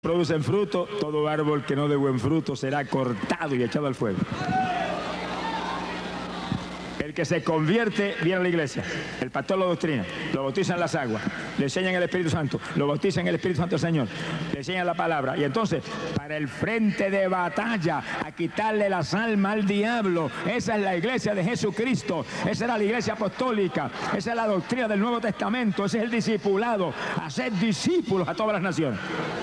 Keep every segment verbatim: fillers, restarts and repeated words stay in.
producen fruto, todo árbol que no dé buen fruto será cortado y echado al fuego. El que se convierte viene a la iglesia, el pastor lo doctrina, lo bautiza en las aguas, le enseñan el Espíritu Santo, lo bautiza en el Espíritu Santo del Señor, le enseñan la palabra, y entonces para el frente de batalla, a quitarle las almas al diablo. Esa es la iglesia de Jesucristo, esa era la iglesia apostólica, esa es la doctrina del Nuevo Testamento, ese es el discipulado, hacer discípulos a todas las naciones.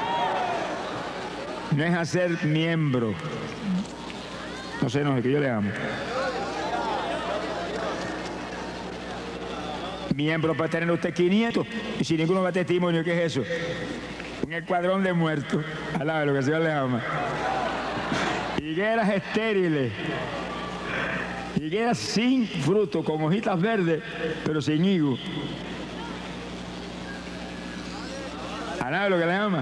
No es hacer miembro. No sé, no sé, que yo le amo. Miembro para tener usted quinientos y si ninguno da testimonio, ¿qué es eso? Un escuadrón de muertos. Alaba lo que el Señor le ama. Higueras estériles. Higueras sin fruto, con hojitas verdes, pero sin higo. Alaba lo que le ama.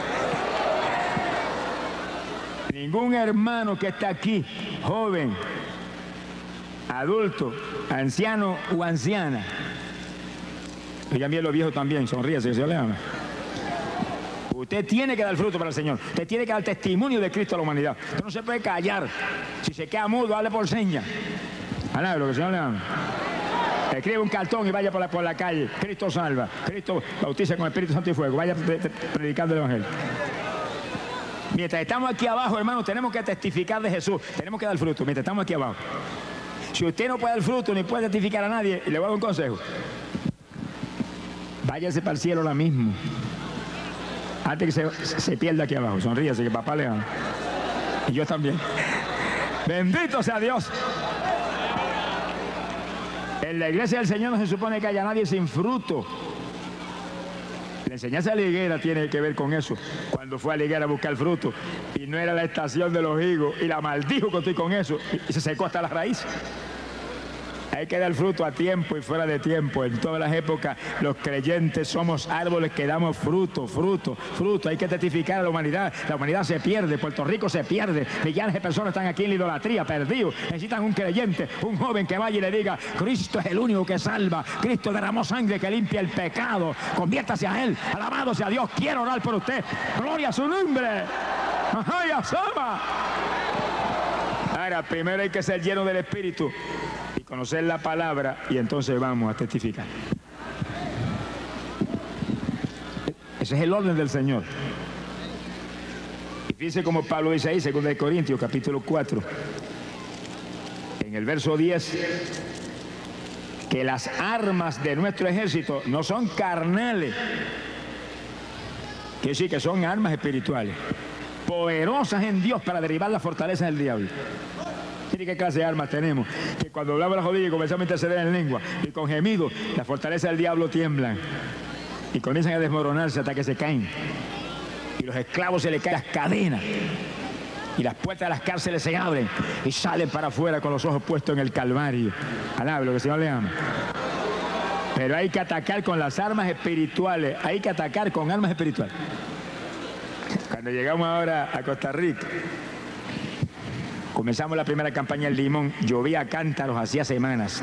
Ningún hermano que está aquí, joven, adulto, anciano o anciana, oigan bien los viejos también, sonríase, que se le ama. Usted tiene que dar fruto para el Señor, usted tiene que dar testimonio de Cristo a la humanidad. Usted no se puede callar, si se queda mudo, hable por señas. Alá, lo que el Señor le ama. Escribe un cartón y vaya por la, por la calle, Cristo salva, Cristo bautiza con Espíritu Santo y fuego, vaya predicando el Evangelio. Mientras estamos aquí abajo, hermanos, tenemos que testificar de Jesús. Tenemos que dar fruto mientras estamos aquí abajo. Si usted no puede dar fruto ni puede testificar a nadie, le voy a dar un consejo. Váyase para el cielo ahora mismo. Antes que se, se pierda aquí abajo. Sonríase, que papá le ama. Y yo también. Bendito sea Dios. En la iglesia del Señor no se supone que haya nadie sin fruto. La enseñanza de la higuera tiene que ver con eso. Cuando fue a la higuera a buscar fruto y no era la estación de los higos y la maldijo que estoy con eso y se secó hasta la raíz. Hay que dar fruto a tiempo y fuera de tiempo. En todas las épocas los creyentes somos árboles que damos fruto, fruto, fruto. Hay que testificar a la humanidad. La humanidad se pierde, Puerto Rico se pierde. Millones de personas están aquí en la idolatría, perdidos. Necesitan un creyente, un joven que vaya y le diga: Cristo es el único que salva. Cristo derramó sangre que limpia el pecado. Conviértase a Él. Alabado sea Dios. Quiero orar por usted. Gloria a su nombre. ¡Ay, asoma! Ahora, primero hay que ser lleno del Espíritu, conocer la palabra, y entonces vamos a testificar. Ese es el orden del Señor. Y fíjense como Pablo dice ahí, segunda de Corintios, capítulo cuatro, en el verso diez, que las armas de nuestro ejército no son carnales, que sí, que son armas espirituales, poderosas en Dios para derribar las fortalezas del diablo. Mire qué clase de armas tenemos, que cuando hablamos la rodilla y comenzamos a interceder en lengua y con gemidos, las fortalezas del diablo tiemblan y comienzan a desmoronarse hasta que se caen, y los esclavos se les caen las cadenas y las puertas de las cárceles se abren y salen para afuera con los ojos puestos en el Calvario. Alaba lo que el Señor le ama. Pero hay que atacar con las armas espirituales, hay que atacar con armas espirituales. Cuando llegamos ahora a Costa Rica, comenzamos la primera campaña en Limón, llovía a cántaros hacía semanas.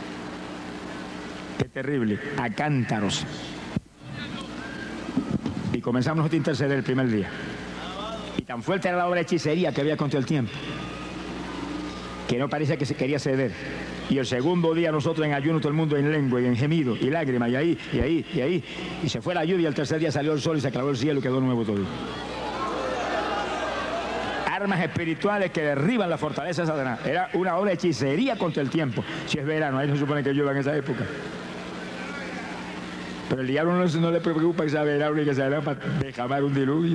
Qué terrible, a cántaros. Y comenzamos nosotros a interceder el primer día. Y tan fuerte era la obra de hechicería que había con todo el tiempo, que no parece que se quería ceder. Y el segundo día nosotros en ayuno, todo el mundo en lengua y en gemido y lágrimas, y ahí, y ahí, y ahí. Y se fue la lluvia, y el tercer día salió el sol y se aclaró el cielo y quedó nuevo todo. Armas espirituales que derriban la fortaleza de Satanás. Era una obra de hechicería contra el tiempo. Si es verano, ahí no se supone que llueva en esa época. Pero el diablo no, no le preocupa que sea verano y que sea verano para derramar un diluvio.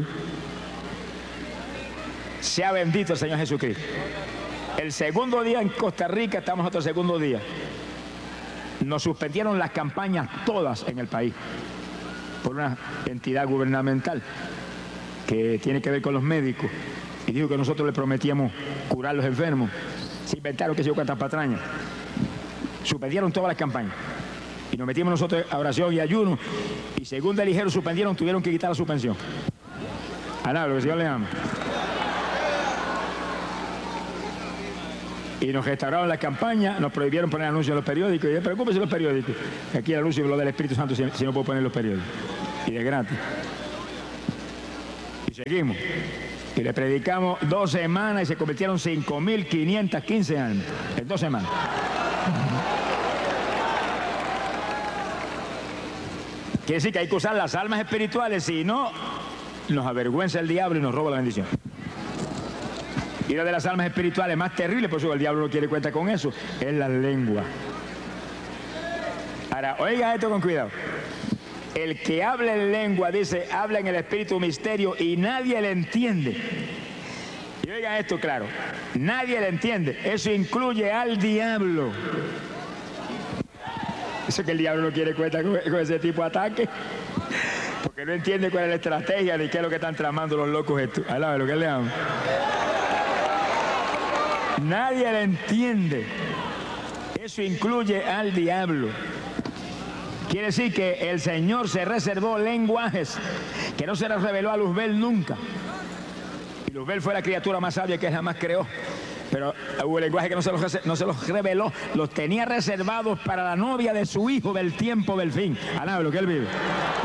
Sea bendito el Señor Jesucristo. El segundo día en Costa Rica, estamos otro segundo día, nos suspendieron las campañas todas en el país por una entidad gubernamental que tiene que ver con los médicos. Y dijo que nosotros le prometíamos curar a los enfermos. Se inventaron que se dio cuantas patrañas. Suspendieron todas las campañas. Y nos metimos nosotros a oración y ayuno. Y según de ligero suspendieron, tuvieron que quitar la suspensión. Alá, lo que el Señor le ama. Y nos restauraron la campaña, nos prohibieron poner anuncios en los periódicos. Y yo, preocúpese los periódicos. Aquí el anuncio es lo del Espíritu Santo, si, si no puedo poner los periódicos. Y de gratis. seguimos. Y le predicamos dos semanas y se convirtieron cinco mil quinientos quince almas. En dos semanas. Quiere decir que hay que usar las almas espirituales, si no, nos avergüenza el diablo y nos roba la bendición. Y una de las almas espirituales más terribles, por eso el diablo no quiere cuenta con eso, es la lengua. Ahora, oiga esto con cuidado. El que habla en lengua, dice, habla en el espíritu misterio y nadie le entiende. Y oiga esto claro, nadie le entiende. Eso incluye al diablo. Eso que el diablo no quiere cuenta con, con ese tipo de ataque. Porque no entiende cuál es la estrategia ni qué es lo que están tramando los locos estos. Alaba lo que le amo. Nadie le entiende. Eso incluye al diablo. Quiere decir que el Señor se reservó lenguajes que no se les reveló a Luzbel nunca. Y Luzbel fue la criatura más sabia que jamás creó. Pero hubo lenguajes que no se, los, no se los reveló. Los tenía reservados para la novia de su hijo del tiempo del fin. Alaba lo que él vive.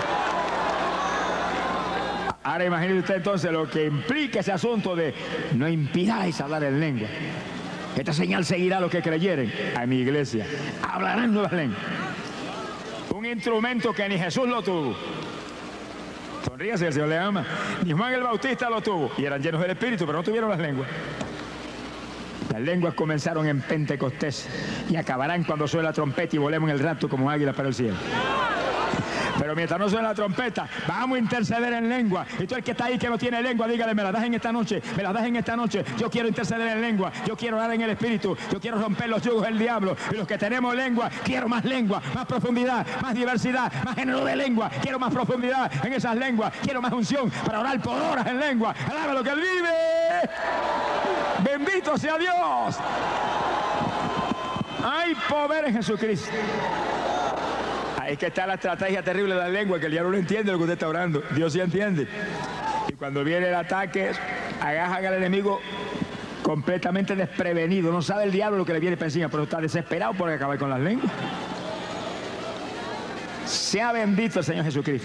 Ahora imagínese usted entonces lo que implica ese asunto de no impidáis hablar en lengua. Esta señal seguirá a los que creyeren. A mi iglesia hablarán nuevas lenguas. Un instrumento que ni Jesús lo tuvo. Sonríase, el Señor le ama. Ni Juan el Bautista lo tuvo. Y eran llenos del Espíritu, pero no tuvieron las lenguas. Las lenguas comenzaron en Pentecostés y acabarán cuando suene la trompeta y volemos en el rapto como águilas para el cielo. Pero mientras no suene la trompeta, vamos a interceder en lengua. Y tú el que está ahí que no tiene lengua, dígale, me la das en esta noche, me la das en esta noche. Yo quiero interceder en lengua, yo quiero orar en el Espíritu, yo quiero romper los yugos del diablo. Y los que tenemos lengua, quiero más lengua, más profundidad, más diversidad, más género de lengua. Quiero más profundidad en esas lenguas, quiero más unción para orar por horas en lengua. Alaba lo que él vive. Bendito sea Dios. Hay poder en Jesucristo. Ahí que está la estrategia terrible de la lengua, que el diablo no entiende lo que usted está orando. Dios sí entiende. Y cuando viene el ataque, agajan al enemigo completamente desprevenido. No sabe el diablo lo que le viene para encima, pero está desesperado por acabar con las lenguas. Sea bendito el Señor Jesucristo.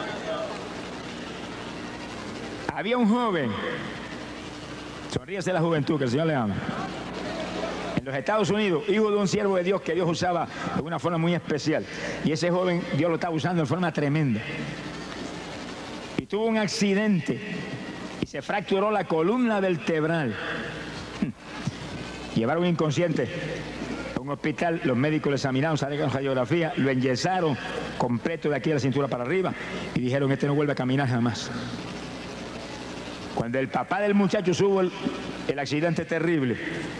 Había un joven, sonríese la juventud, que el Señor le ama, en los Estados Unidos, hijo de un siervo de Dios que Dios usaba de una forma muy especial. Y ese joven Dios lo estaba usando de forma tremenda. Y tuvo un accidente y se fracturó la columna vertebral. Llevaron inconsciente a un hospital, los médicos lo examinaron, sacaron radiografía, lo enyesaron completo de aquí de la cintura para arriba y dijeron, este no vuelve a caminar jamás. Cuando el papá del muchacho supo el, el accidente terrible,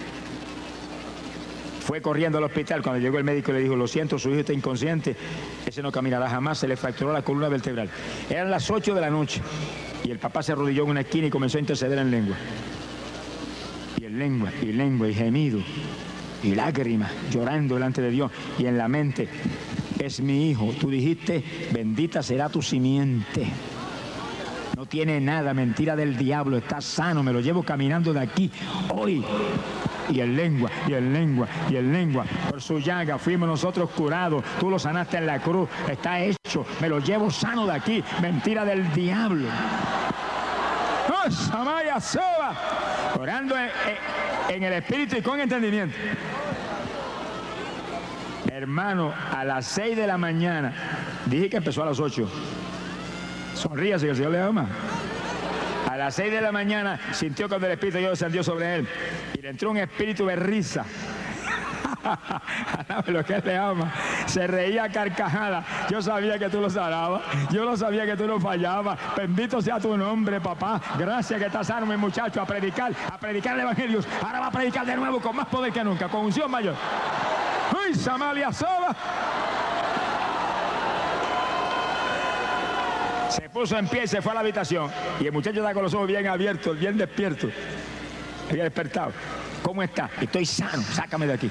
fue corriendo al hospital. Cuando llegó el médico le dijo, lo siento, su hijo está inconsciente, ese no caminará jamás, se le fracturó la columna vertebral. Eran las ocho de la noche y el papá se arrodilló en una esquina y comenzó a interceder en lengua. Y en lengua, y lengua, y gemido, y lágrimas, llorando delante de Dios. Y en la mente, es mi hijo, tú dijiste, bendita será tu simiente. No tiene nada, mentira del diablo, está sano, me lo llevo caminando de aquí hoy. Y en lengua, y en lengua, y en lengua. Por su llaga fuimos nosotros curados. Tú lo sanaste en la cruz. Está hecho. Me lo llevo sano de aquí. Mentira del diablo. ¡Oh, Samaya Soba! Orando en, en, en el espíritu y con entendimiento. Hermano, a las seis de la mañana. Dije que empezó a las ocho. Sonríase, que el Señor le ama. A las seis de la mañana sintió cuando el Espíritu de Dios descendió sobre él y le entró un espíritu de risa. Lo que él le ama. Se reía a carcajada. Yo sabía que tú lo sanabas. Yo no sabía que tú no fallabas. Bendito sea tu nombre, papá. Gracias que estás sano, mi muchacho, a predicar, a predicar el Evangelio. Ahora va a predicar de nuevo con más poder que nunca, con unción mayor. ¡Uy, Samalia Soba! Se puso en pie y se fue a la habitación. Y el muchacho está con los ojos bien abiertos, bien despierto. Había despertado. ¿Cómo está? Estoy sano, sácame de aquí.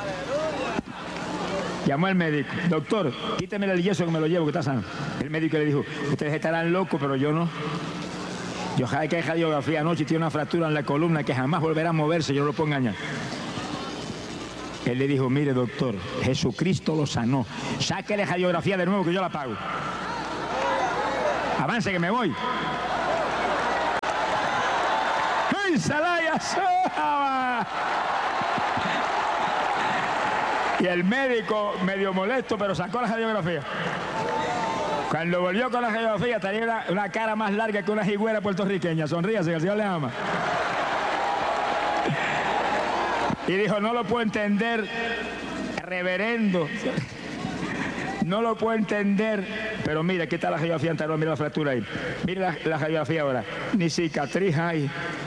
Llamó al médico. Doctor, quíteme el yeso que me lo llevo, que está sano. El médico le dijo, ustedes estarán locos, pero yo no. Yo sabía que hay radiografía anoche y tiene una fractura en la columna que jamás volverá a moverse, yo no lo puedo engañar. Él le dijo, mire doctor, Jesucristo lo sanó. Sáquele radiografía de nuevo que yo la pago. Avance que me voy. Salaya Soa. Y el médico, medio molesto, pero sacó la radiografía. Cuando volvió con la radiografía, tenía una, una cara más larga que una jigüera puertorriqueña. Sonríase, que el Señor le ama. Y dijo, no lo puedo entender, reverendo. No lo puedo entender. Pero mira, aquí está la radiografía anterior, mira la fractura ahí. Mira la, la radiografía ahora. Ni cicatriz hay.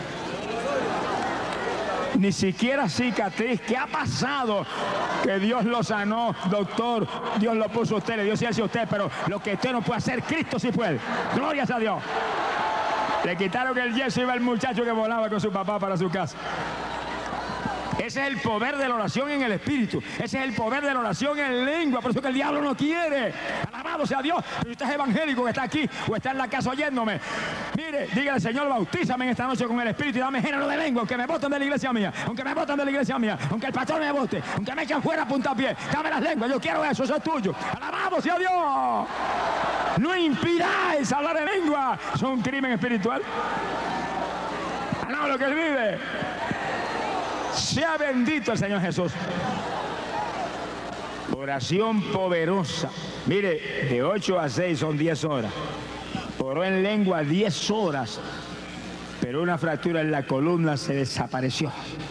Ni siquiera cicatriz. ¿Qué ha pasado? Que Dios lo sanó, doctor. Dios lo puso a usted, le dio ciencia a usted, pero lo que usted no puede hacer, Cristo sí puede. Glorias a Dios. Le quitaron el yeso y iba el muchacho que volaba con su papá para su casa. Ese es el poder de la oración en el Espíritu. Ese es el poder de la oración en lengua. Por eso que el diablo no quiere. Alabado sea Dios. Pero usted es evangélico que está aquí o está en la casa oyéndome. Mire, dígale, Señor, bautízame en esta noche con el Espíritu y dame género de lengua. Aunque me boten de la iglesia mía. Aunque me boten de la iglesia mía. Aunque el pastor me bote. Aunque me echen fuera a puntapié. Dame las lenguas. Yo quiero eso. Eso es tuyo. Alabado sea Dios. No impidáis hablar en lengua. Es un crimen espiritual. Alabado lo que él vive. Sea bendito el Señor Jesús. Oración poderosa. Mire, de ocho a seis son diez horas. Oró en lengua diez horas, pero una fractura en la columna se desapareció.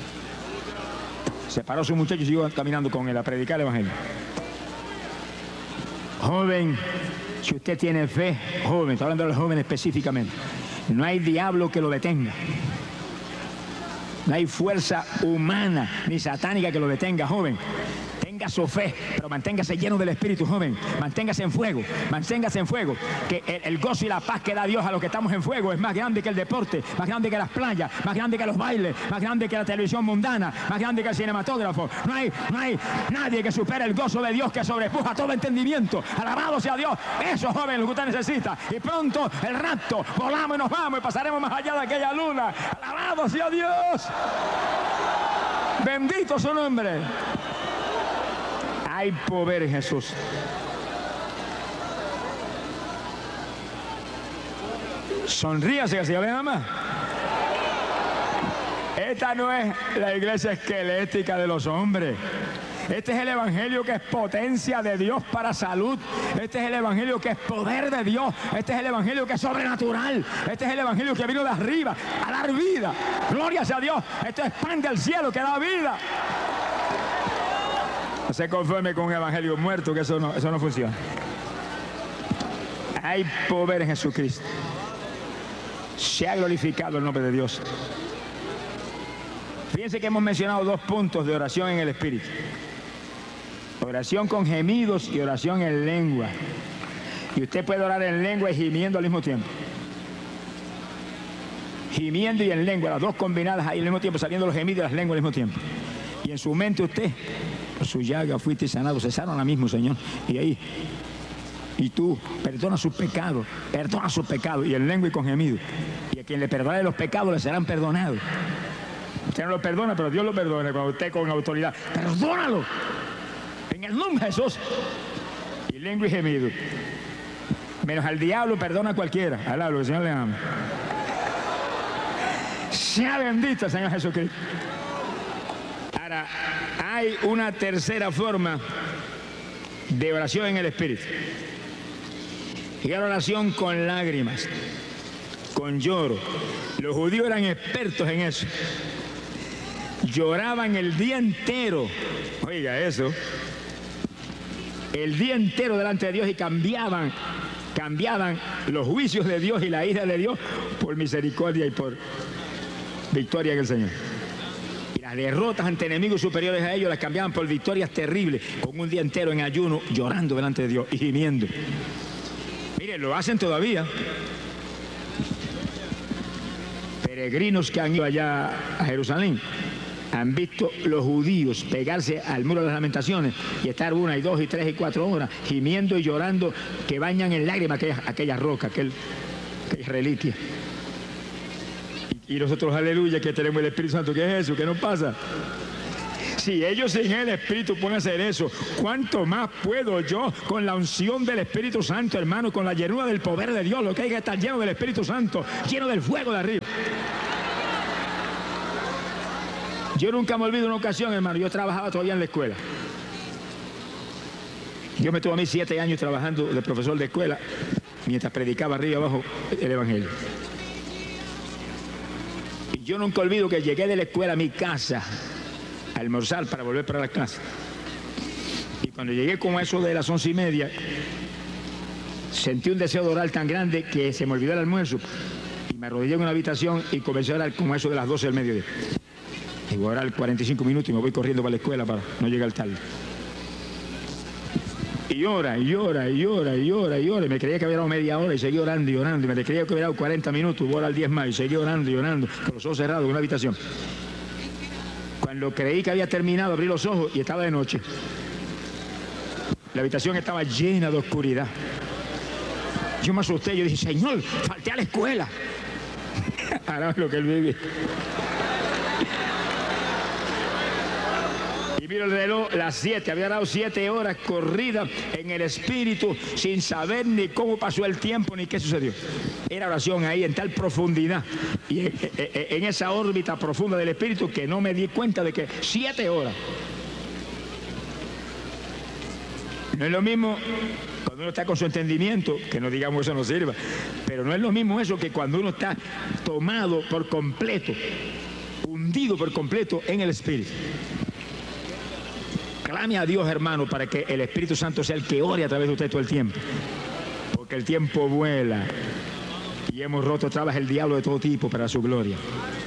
Se paró su muchacho y siguió caminando con él a predicar el evangelio. Joven, si usted tiene fe, joven, estoy hablando de los jóvenes específicamente, no hay diablo que lo detenga. No hay fuerza humana ni satánica que lo detenga, joven. Tenga su fe, pero manténgase lleno del Espíritu, joven. Manténgase en fuego, manténgase en fuego. Que el, el gozo y la paz que da Dios a los que estamos en fuego es más grande que el deporte, más grande que las playas, más grande que los bailes, más grande que la televisión mundana, más grande que el cinematógrafo. No hay, no hay nadie que supere el gozo de Dios que sobrepuja todo entendimiento. Alabado sea Dios. Eso, joven, lo que usted necesita. Y pronto el rapto, volamos y nos vamos y pasaremos más allá de aquella luna. Alabado sea Dios. Bendito su nombre. Hay poder en Jesús. Sonríase, que el Señor le ama. Esta no es la iglesia esquelética de los hombres. Este es el evangelio que es potencia de Dios para salud. Este es el evangelio que es poder de Dios. Este es el evangelio que es sobrenatural. Este es el evangelio que vino de arriba a dar vida. Gloria sea a Dios. Esto es pan del cielo que da vida. No se conforme con un evangelio muerto, que eso no, eso no funciona. Hay poder en Jesucristo. Se ha glorificado el nombre de Dios. Fíjense que hemos mencionado dos puntos de oración en el Espíritu. Oración con gemidos y oración en lengua. Y usted puede orar en lengua y gimiendo al mismo tiempo. Gimiendo y en lengua, las dos combinadas ahí al mismo tiempo, saliendo los gemidos y las lenguas al mismo tiempo. Y en su mente usted, por su llaga fuiste sanado, cesaron ahora mismo, Señor. Y ahí, y tú, perdona sus pecados, perdona sus pecados, y en lengua y con gemido. Y a quien le perdone los pecados le serán perdonados. Usted no lo perdona, pero Dios lo perdona cuando usted con autoridad. Perdónalo. En el nombre de Jesús. Y lengua y gemido. Menos al diablo perdona a cualquiera. Alablo, que el Señor le ama. Sea bendito el Señor Jesucristo. Ahora, hay una tercera forma de oración en el Espíritu. Y era oración con lágrimas, con lloro. Los judíos eran expertos en eso. Lloraban el día entero. Oiga eso. El día entero delante de Dios y cambiaban, cambiaban los juicios de Dios y la ira de Dios por misericordia y por victoria en el Señor. Y las derrotas ante enemigos superiores a ellos las cambiaban por victorias terribles, con un día entero en ayuno, llorando delante de Dios y gimiendo. Miren, lo hacen todavía. Peregrinos que han ido allá a Jerusalén han visto los judíos pegarse al muro de las lamentaciones y estar una y dos y tres y cuatro horas gimiendo y llorando, que bañan en lágrimas aquella, aquella roca, aquel, aquella reliquia. Y, y nosotros, aleluya, que tenemos el Espíritu Santo. ¿Qué es eso? ¿Qué nos pasa? Si ellos sin el Espíritu pueden hacer eso, ¿cuánto más puedo yo con la unción del Espíritu Santo, hermano, con la llenura del poder de Dios? Lo que hay que estar lleno del Espíritu Santo, lleno del fuego de arriba. Yo nunca me olvido una ocasión, hermano, yo trabajaba todavía en la escuela. Yo me tuve a mí siete años trabajando de profesor de escuela mientras predicaba arriba y abajo el evangelio. Y yo nunca olvido que llegué de la escuela a mi casa a almorzar para volver para la clase. Y cuando llegué como a eso de las once y media, sentí un deseo de orar tan grande que se me olvidó el almuerzo. Y me arrodillé en una habitación y comencé a orar como a eso de las doce del mediodía. Y voy a orar cuarenta y cinco minutos y me voy corriendo para la escuela para no llegar tarde. Y llora, y llora, y llora, y llora, y llora. Y me creía que había dado media hora y seguí orando y orando. Y me creía que había dado cuarenta minutos, voy a orar diez más y seguí orando y orando, con los ojos cerrados en una habitación. Cuando creí que había terminado, abrí los ojos y estaba de noche. La habitación estaba llena de oscuridad. Yo me asusté, yo dije, Señor, falté a la escuela. Ahora lo que él vive. Y miro el reloj, las siete, había dado siete horas corridas en el espíritu sin saber ni cómo pasó el tiempo ni qué sucedió. Era oración ahí en tal profundidad y en, en, en esa órbita profunda del espíritu que no me di cuenta de que siete horas. No es lo mismo cuando uno está con su entendimiento, que no digamos eso no sirva, pero no es lo mismo eso que cuando uno está tomado por completo, hundido por completo en el espíritu. Clame a Dios, hermano, para que el Espíritu Santo sea el que ore a través de usted todo el tiempo. Porque el tiempo vuela y hemos roto trabas el diablo de todo tipo para su gloria.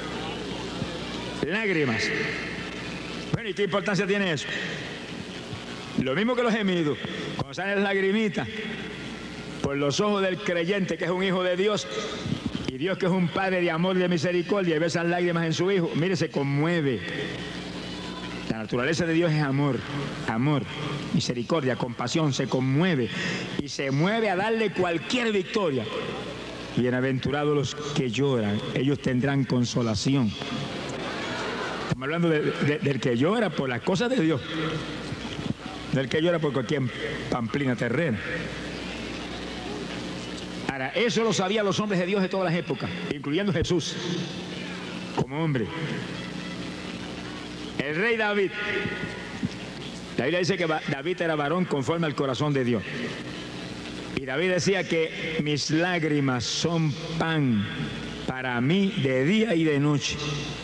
Lágrimas. Bueno, ¿y qué importancia tiene eso? Lo mismo que los gemidos. Cuando salen las lagrimitas por los ojos del creyente que es un hijo de Dios y Dios que es un Padre de amor y de misericordia y ve esas lágrimas en su hijo, mire, se conmueve. La naturaleza de Dios es amor, amor, misericordia, compasión, se conmueve y se mueve a darle cualquier victoria. Bienaventurados los que lloran, ellos tendrán consolación. Estamos hablando de, de, del que llora por las cosas de Dios, del que llora por cualquier pamplina terrena. Ahora, eso lo sabían los hombres de Dios de todas las épocas, incluyendo Jesús, como hombre. El rey David, la Biblia dice que David era varón conforme al corazón de Dios. Y David decía que mis lágrimas son pan para mí de día y de noche.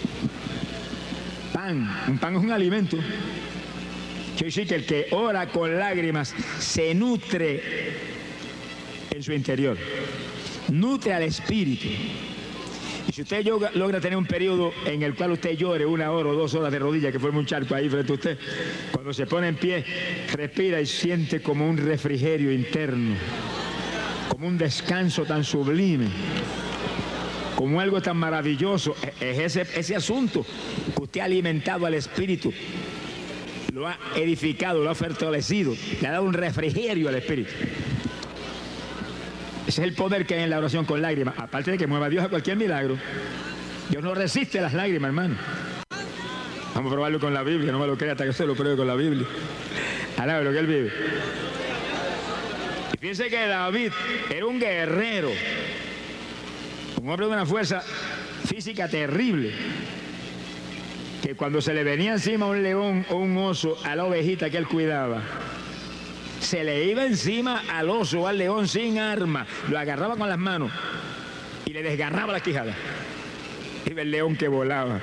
Pan, un pan es un alimento. Quiero decir que el que ora con lágrimas se nutre en su interior, nutre al espíritu. Y si usted logra tener un periodo en el cual usted llore una hora o dos horas de rodillas, que fue un charco ahí frente a usted, cuando se pone en pie, respira y siente como un refrigerio interno, como un descanso tan sublime, como algo tan maravilloso. Es ese, ese asunto que usted ha alimentado al espíritu, lo ha edificado, lo ha fortalecido, le ha dado un refrigerio al espíritu. Ese es el poder que hay en la oración con lágrimas, aparte de que mueva a Dios a cualquier milagro. Dios no resiste las lágrimas, hermano. Vamos a probarlo con la Biblia, no me lo crea hasta que se lo pruebe con la Biblia. Alabe lo que él vive. Y fíjense que David era un guerrero, un hombre de una fuerza física terrible, que cuando se le venía encima un león o un oso a la ovejita que él cuidaba, se le iba encima al oso o al león sin arma, lo agarraba con las manos y le desgarraba la quijada. Iba el león que volaba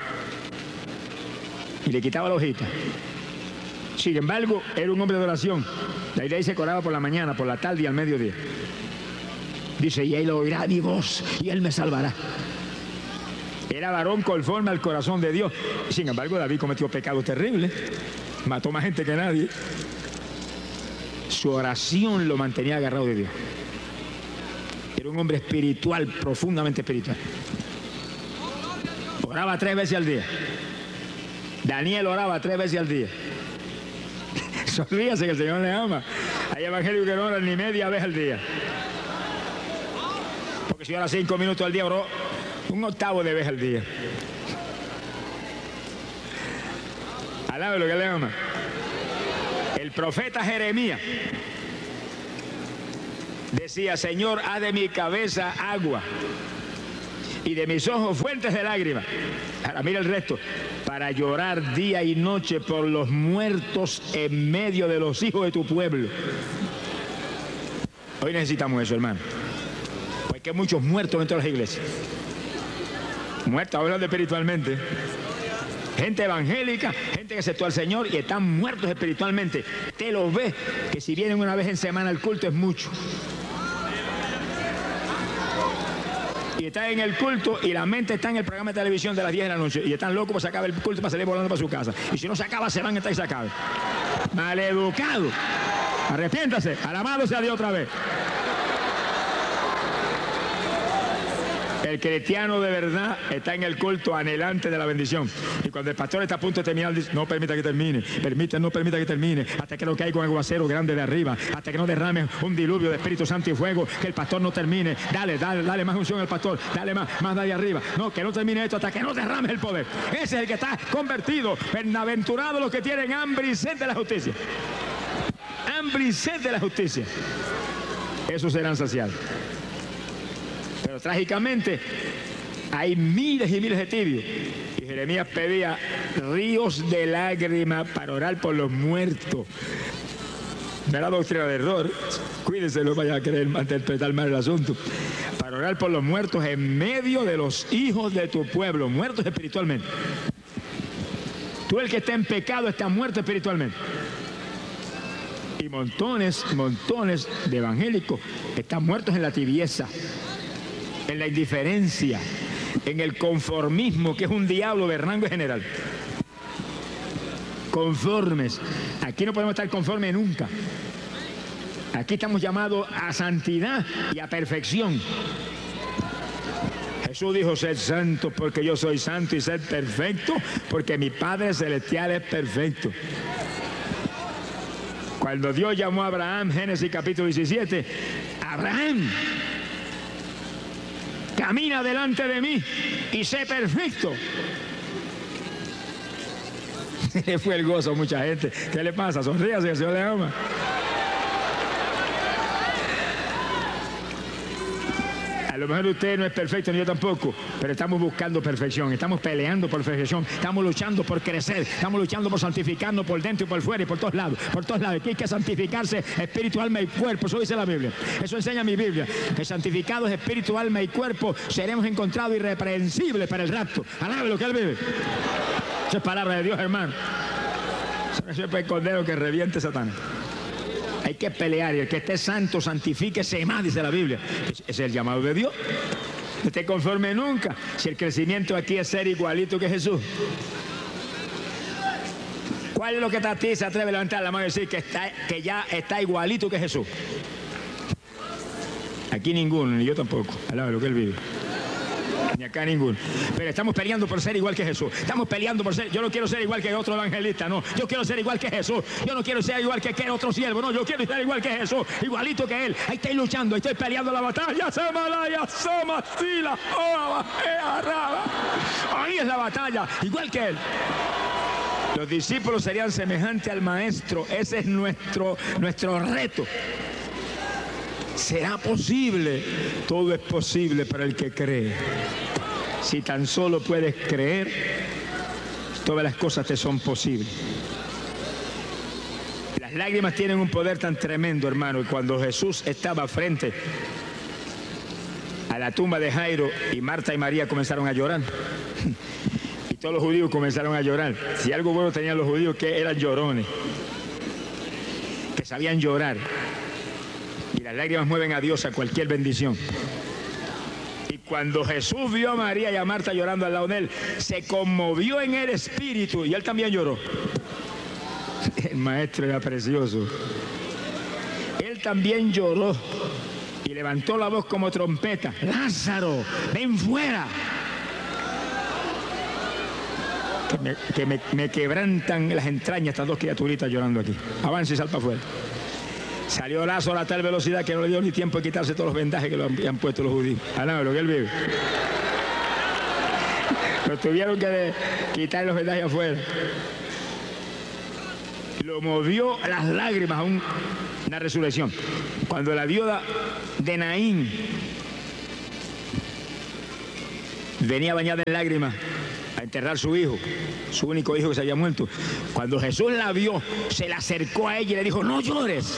y le quitaba la hojita. Sin embargo, era un hombre de oración. La Biblia dice que oraba por la mañana, por la tarde y al mediodía. Dice, y él oirá mi voz y él me salvará. Era varón conforme al corazón de Dios. Sin embargo, David cometió pecados terribles. Mató más gente que nadie. Su oración lo mantenía agarrado de Dios. Era un hombre espiritual, profundamente espiritual. Oraba tres veces al día. Daniel oraba tres veces al día. Olvídese que el Señor le ama. Hay evangélicos que no oran ni media vez al día. Porque si ora cinco minutos al día, oró un octavo de vez al día. Alabe lo que le ama. El profeta Jeremías decía, Señor, haz de mi cabeza agua y de mis ojos fuentes de lágrimas. Ahora mira el resto. para llorar día y noche por los muertos en medio de los hijos de tu pueblo. Hoy necesitamos eso, hermano. Porque hay muchos muertos en todas las iglesias. Muertos hablando espiritualmente. Gente evangélica, gente que aceptó al Señor y están muertos espiritualmente. Te lo ves, que si vienen una vez en semana al culto es mucho. Y están en el culto y la mente está en el programa de televisión de las diez de la noche y están locos para sacar el culto para salir volando para su casa. Y si no se acaba, se van a estar y se acabe. Maleducado. Arrepiéntase, alabado sea Dios otra vez. El cristiano de verdad está en el culto anhelante de la bendición. Y cuando el pastor está a punto de terminar, dice, no permita que termine, permita, no permita que termine, hasta que no caiga un aguacero grande de arriba, hasta que no derrame un diluvio de Espíritu Santo y fuego, que el pastor no termine. Dale, dale, dale más unción al pastor, dale más, más de ahí arriba. No, que no termine esto hasta que no derrame el poder. Ese es el que está convertido. Bienaventurados los que tienen hambre y sed de la justicia. Hambre y sed de la justicia. Esos serán saciados. Pero trágicamente hay miles y miles de tibios. Y Jeremías pedía ríos de lágrimas para orar por los muertos. No era doctrina de error. Cuídense, no vayan a querer interpretar mal el asunto. Para orar por los muertos en medio de los hijos de tu pueblo, muertos espiritualmente. Tú, el que está en pecado, está muerto espiritualmente. Y montones, montones de evangélicos están muertos en la tibieza, en la indiferencia, en el conformismo, que es un diablo de rango general. Conformes. Aquí no podemos estar conformes nunca. Aquí estamos llamados a santidad y a perfección. Jesús dijo, sed santos porque yo soy santo, y sed perfecto porque mi Padre Celestial es perfecto. Cuando Dios llamó a Abraham, Génesis capítulo diecisiete, Abraham, camina delante de mí y sé perfecto. Le fue el gozo a mucha gente. ¿Qué le pasa? Sonríase, el Señor le ama. A lo mejor usted no es perfecto, ni yo tampoco, pero estamos buscando perfección, estamos peleando por perfección, estamos luchando por crecer, estamos luchando por santificarnos por dentro y por fuera y por todos lados, por todos lados. Aquí hay que santificarse espíritu, alma y cuerpo, eso dice la Biblia, eso enseña mi Biblia, que santificados espíritu, alma y cuerpo seremos encontrados irreprensibles para el rapto. Alabe lo que Él vive. Eso es palabra de Dios, hermano. Eso es el cordero que reviente Satanás. Hay que pelear, y el que esté santo, santifíquese más, dice la Biblia. Ese es el llamado de Dios. No esté conforme nunca. Si el crecimiento aquí es ser igualito que Jesús. ¿Cuál es lo que a ti se atreve a levantar la mano y decir que, está, que ya está igualito que Jesús? Aquí ninguno, ni yo tampoco. Alaba lo que Él vive. Ni acá ninguno. Pero estamos peleando por ser igual que Jesús. Estamos peleando por ser. Yo no quiero ser igual que otro evangelista, no. Yo quiero ser igual que Jesús. Yo no quiero ser igual que, que otro siervo, no. Yo quiero ser igual que Jesús, igualito que Él. Ahí estoy luchando, ahí estoy peleando la batalla. Ahí es la batalla, igual que Él. Los discípulos serían semejantes al Maestro. Ese es nuestro, nuestro reto. ¿Será posible? Todo es posible para el que cree. Si tan solo puedes creer, todas las cosas te son posibles. Las lágrimas tienen un poder tan tremendo, hermano, y cuando Jesús estaba frente a la tumba de Jairo y Marta y María comenzaron a llorar, y todos los judíos comenzaron a llorar. Si algo bueno tenían los judíos, que eran llorones, que sabían llorar. Y las lágrimas mueven a Dios a cualquier bendición. Y cuando Jesús vio a María y a Marta llorando al lado de Él, se conmovió en el espíritu y Él también lloró. El Maestro era precioso. Él también lloró y levantó la voz como trompeta. Lázaro, ven fuera. Que me, que me, me quebrantan las entrañas estas dos criaturitas llorando aquí. Avance y salpa afuera. Salió Lázaro a tal velocidad que no le dio ni tiempo de quitarse todos los vendajes que lo han, han puesto los judíos. Alaba lo que Él vive. Lo tuvieron que de, quitar los vendajes afuera. Lo movió a las lágrimas a un, una resurrección. Cuando la viuda de Naín venía bañada en lágrimas a enterrar su hijo, su único hijo que se había muerto. Cuando Jesús la vio, se le acercó a ella y le dijo, no llores.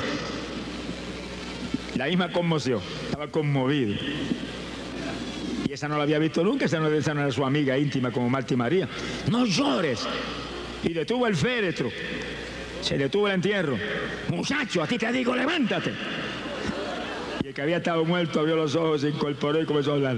La misma conmoción, estaba conmovido. Y esa no la había visto nunca, esa no, esa no era su amiga íntima como Marta y María. No llores. Y detuvo el féretro, se detuvo el entierro. Muchacho, a ti te digo, levántate. Y el que había estado muerto abrió los ojos, se incorporó y comenzó a hablar.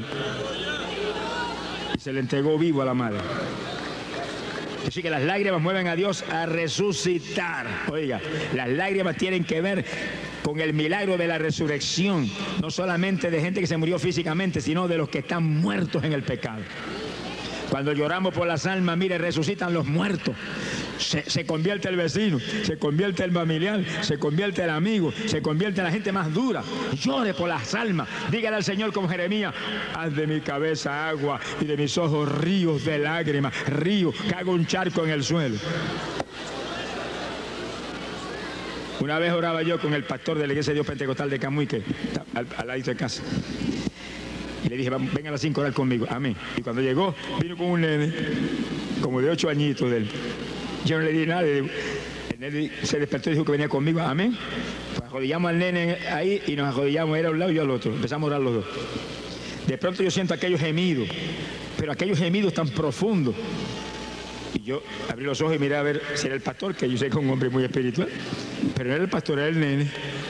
Y se le entregó vivo a la madre. Así que las lágrimas mueven a Dios a resucitar. Oiga, las lágrimas tienen que ver con el milagro de la resurrección, no solamente de gente que se murió físicamente, sino de los que están muertos en el pecado. Cuando lloramos por las almas, mire, resucitan los muertos. Se, se convierte el vecino, se convierte el familiar, se convierte el amigo, se convierte en la gente más dura. Llore por las almas. Dígale al Señor como Jeremías, haz de mi cabeza agua y de mis ojos ríos de lágrimas, ríos, que haga un charco en el suelo. Una vez oraba yo con el pastor de la iglesia de Dios Pentecostal de Camuy, que está al, al lado de casa. Y le dije, venga a las cinco a orar conmigo. Amén. Y cuando llegó, vino con un nene, como de ocho añitos de él. Yo no le di nada. El nene se despertó y dijo que venía conmigo. Amén. Pues arrodillamos al nene ahí y nos arrodillamos, era a un lado y yo al otro. Empezamos a orar los dos. De pronto yo siento aquellos gemidos, pero aquellos gemidos tan profundos. Y yo abrí los ojos y miré a ver si era el pastor, que yo sé que es un hombre muy espiritual. Pero no era el pastor, era el nene.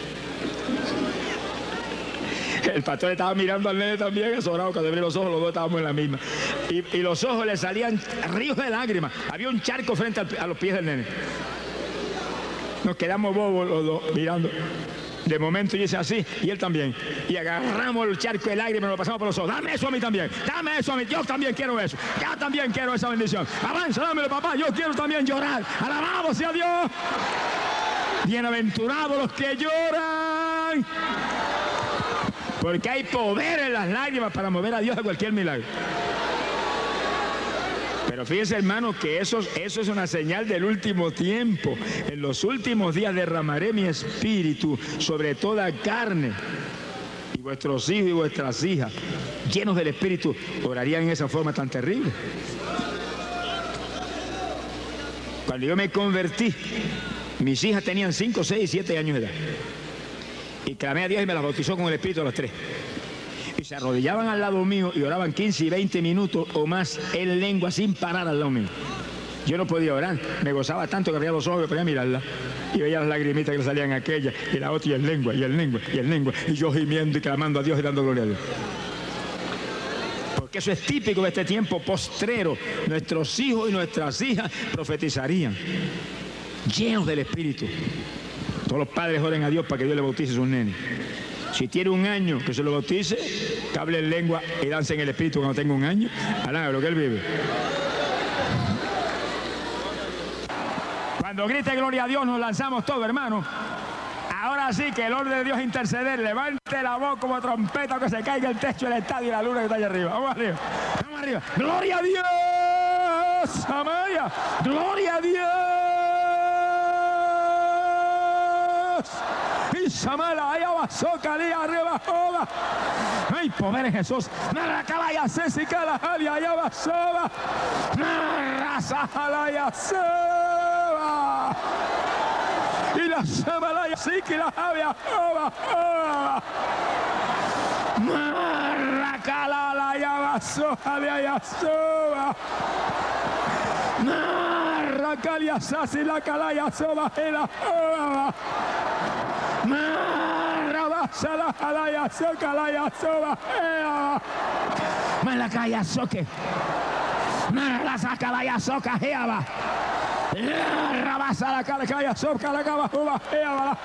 El pastor estaba mirando al nene también, azorado. Cuando abrí los ojos, los dos estábamos en la misma. Y, y los ojos le salían ríos de lágrimas. Había un charco frente al, a los pies del nene. Nos quedamos bobos los dos mirando. De momento yo hice así, y él también. Y agarramos el charco de lágrimas y lo pasamos por los ojos. Dame eso a mí también, dame eso a mí. Yo también quiero eso. Yo también quiero esa bendición. Avanza, dámelo, papá. Yo quiero también llorar. Alabado sea Dios. Bienaventurados los que lloran. Porque hay poder en las lágrimas para mover a Dios a cualquier milagro. Pero fíjense, hermanos, que eso, eso es una señal del último tiempo. En los últimos días derramaré mi espíritu sobre toda carne. Y vuestros hijos y vuestras hijas, llenos del espíritu, orarían en esa forma tan terrible. Cuando yo me convertí, mis hijas tenían cinco, seis, siete años de edad. Y clamé a Dios y me las bautizó con el Espíritu a los tres. Y se arrodillaban al lado mío y oraban quince y veinte minutos o más en lengua sin parar al lado mío. Yo no podía orar, me gozaba tanto que abría los ojos y podía mirarla. Y veía las lagrimitas que le salían a aquella y la otra y en lengua, y en lengua, y en lengua. Y yo gimiendo y clamando a Dios y dando gloria a Dios. Porque eso es típico de este tiempo postrero. Nuestros hijos y nuestras hijas profetizarían, llenos del Espíritu. Todos los padres oren a Dios para que Dios le bautice a sus nenes. Si tiene un año, que se lo bautice, que hable en lengua y dance en el Espíritu cuando tenga un año. Alá, lo que él vive. Cuando grite gloria a Dios, nos lanzamos todos, hermano. Ahora sí que el orden de Dios interceder. Levante la voz como trompeta, que se caiga el techo del estadio y la luna que está allá arriba. Vamos arriba, vamos arriba. ¡Gloria a Dios! ¡Amaya! ¡Gloria a Dios! Y Samala, allá va, Socalía, arriba, joda. Ay, poder en Jesús. Narracalaya, Césica, la Jalia, allá va, soba. Narraza, Jalaya, soba. Y la Samalaya, sí que la Jalia, joda, joda. Narracalala, allá va, Sojalia, allá, soba. Narracalia, Sasi, la Calaya, soba, la joda. Marabasa la jalaya soca la soba ea. Malacaya soque. Marabasa calaya soca ea. Rabasa la calaya soca la cava juba ea.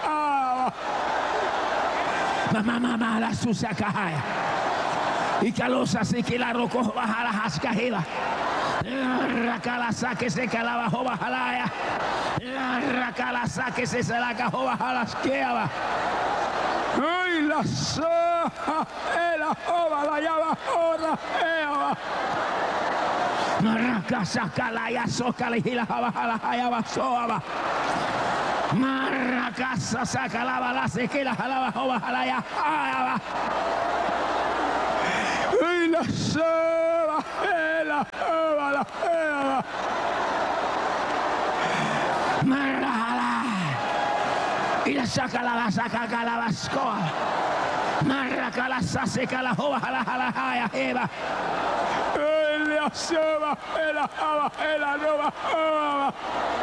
Mamá mamá la sucia cajaya. Y calosa se que la roco baja la jascajela. Racalaza que se calaba joba jalaya. La racalaza que se se la cajó baja las queaba. Ay, la soja, la joba, la llava, joda, eva. Marraca, saca la ya soca, la hila, baja la jayaba, soaba. Marraca, saca la bala, se que la jalaba, joba, la ya, jayaba. Ay, la soba, la joba, la saca calabascoa. Marracala saseca la jova la jalajaya eva. Elia seba ela java ela nova java.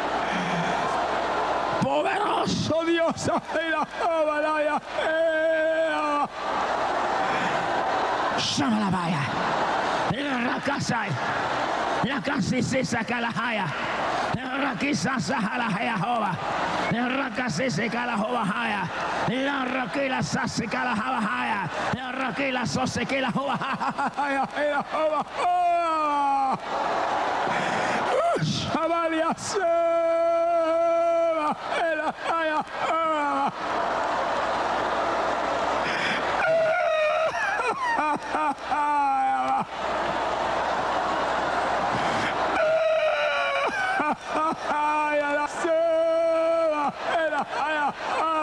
Poderoso Dios ela java la ya eva. Shama la vaya. La casa. La casa se saca la jaya. La casa saca la jaya jova. La casa se saca la jova jaya. La raquela se saca la java jaya. La raquela se saca la jova jaya. La jova jaya. Shamalia seba. La jaya jova. Ay, a la seba, era, ay, ay,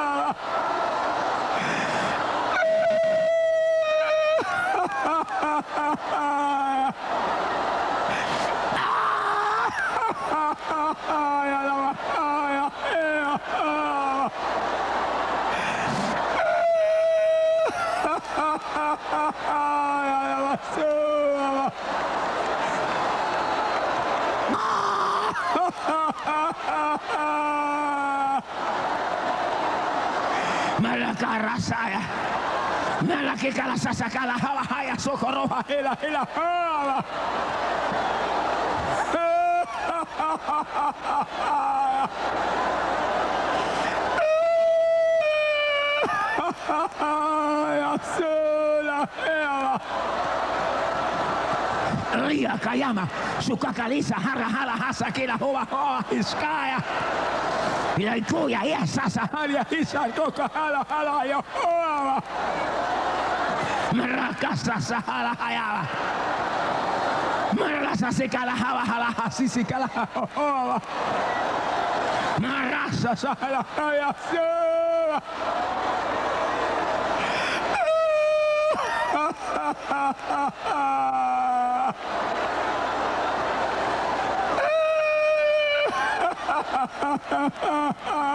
Malacarasaya, Malakikala Sasakala Havahaya Socorroja Hela Hela Hava. Ria Kayama, Sukakalisa, Hara Hala Hasa Kila Hova Hoa Iskaya. Y la cuya esa saharia isa coca hala hala ya hoa. Maracasa sahala hayaba. Marasa se kala hava hala hasi se kala hoa. Marasa sahala haya seva. Ha ha ha ha ha.